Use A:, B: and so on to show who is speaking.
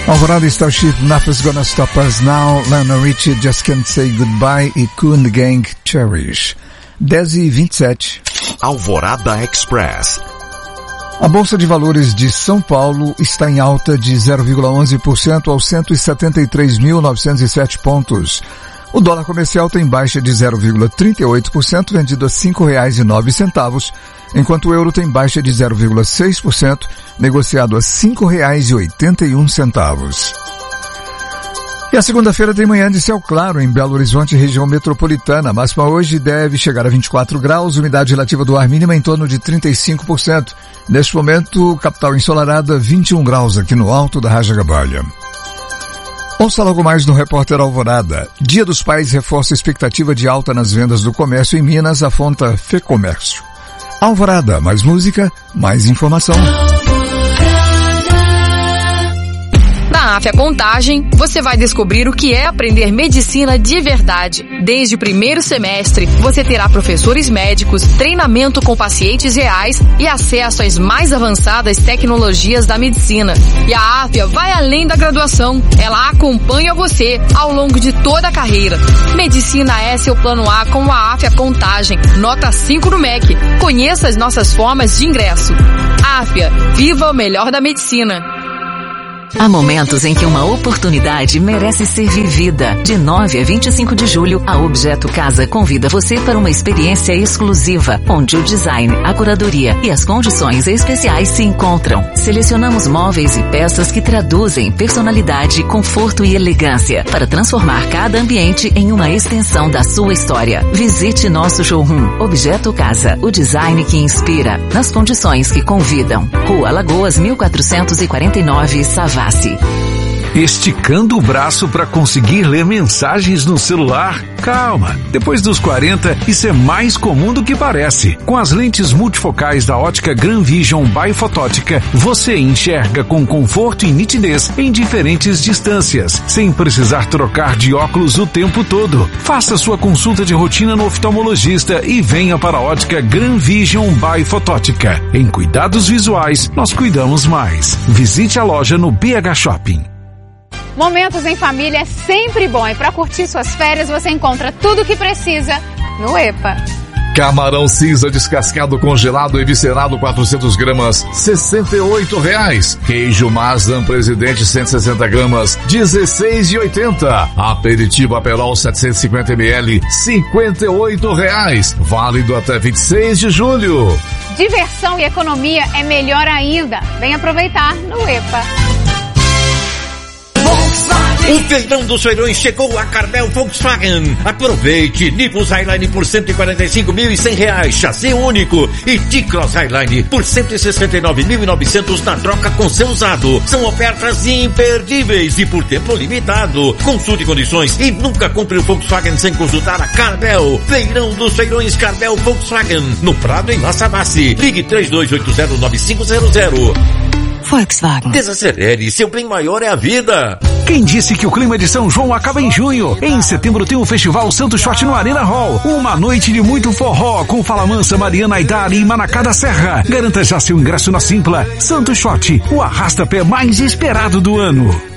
A: Alvorada está o Shit, Nothing's Gonna Stop Us Now, Lionel Richie, Just Can't Say Goodbye e Kool and the Gang, Cherish. 10h27.
B: Alvorada Express.
A: A Bolsa de Valores de São Paulo está em alta de 0,11% aos 173.907 pontos. O dólar comercial tem baixa de 0,38%, vendido a R$ 5,09, enquanto o euro tem baixa de 0,6%, negociado a R$ 5,81. E a segunda-feira tem manhã de céu claro em Belo Horizonte, região metropolitana. A máxima hoje deve chegar a 24 graus, umidade relativa do ar mínima em torno de 35%. Neste momento, capital ensolarada, 21 graus aqui no alto da Raja Gabalha. Ouça logo mais no Repórter Alvorada. Dia dos Pais reforça a expectativa de alta nas vendas do comércio em Minas, aponta Fecomércio. Alvorada, mais música, mais informação.
C: Na Áfia Contagem, você vai descobrir o que é aprender medicina de verdade. Desde o primeiro semestre, você terá professores médicos, treinamento com pacientes reais e acesso às mais avançadas tecnologias da medicina. E a Áfia vai além da graduação. Ela acompanha você ao longo de toda a carreira. Medicina é seu plano A com a Áfia Contagem, nota 5 no MEC. Conheça as nossas formas de ingresso. Áfia, viva o melhor da medicina.
D: Há momentos em que uma oportunidade merece ser vivida. De 9 a 25 de julho, a Objeto Casa convida você para uma experiência exclusiva, onde o design, a curadoria e as condições especiais se encontram. Selecionamos móveis e peças que traduzem personalidade, conforto e elegância, para transformar cada ambiente em uma extensão da sua história. Visite nosso showroom. Objeto Casa, o design que inspira, nas condições que convidam. Rua Alagoas, 1449, Savassi.
E: Esticando o braço para conseguir ler mensagens no celular? Calma, depois dos 40, isso é mais comum do que parece. Com as lentes multifocais da ótica Gran Vision by Fotótica, você enxerga com conforto e nitidez em diferentes distâncias, sem precisar trocar de óculos o tempo todo. Faça sua consulta de rotina no oftalmologista e venha para a ótica Gran Vision by Fotótica. Em cuidados visuais, nós cuidamos mais. Visite a loja no BH Shopping.
F: Momentos em família é sempre bom e para curtir suas férias você encontra tudo o que precisa no EPA.
G: Camarão cinza descascado congelado e viscerado 400 gramas, R$ 68,00. Queijo Mazan Presidente 160 gramas, R$ 16,80. Aperitivo Aperol 750 ml, R$ 58,00. Válido até 26 de julho.
F: Diversão e economia é melhor ainda. Vem aproveitar no EPA.
H: O feirão dos feirões chegou a Carmel Volkswagen. Aproveite Nivus Highline por R$ 145.100, chassi único, e T-Cross Highline por R$ 169.900 na troca com seu usado. São ofertas imperdíveis e por tempo limitado. Consulte condições e nunca compre o Volkswagen sem consultar a Carmel. Feirão dos feirões Carmel Volkswagen, no Prado, em La Savassi. Ligue 3280-9500.
D: Volkswagen.
H: Desacelere, seu bem maior é a vida.
E: Quem disse que o clima de São João acaba em junho? Em setembro tem o Festival Santo Shot no Arena Hall. Uma noite de muito forró com Fala Mansa, Mariana Aidari e Manacá da Serra. Garanta já seu ingresso na Simpla. Santo Shot, o arrasta-pé mais esperado do ano.